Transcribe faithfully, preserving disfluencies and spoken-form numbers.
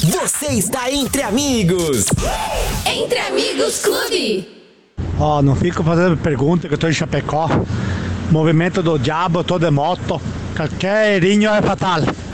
Você está entre amigos. Entre Amigos Clube. Ó, não fica fazendo pergunta que eu tô em Chapecó. Movimento do diabo, eu tô de moto. Qualquer erinho é fatal.